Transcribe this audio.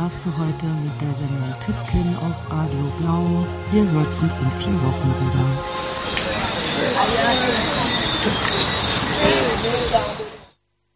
war's für heute mit der Sendung Tütkin auf Radio Blau. Wir hört uns in 4 Wochen wieder.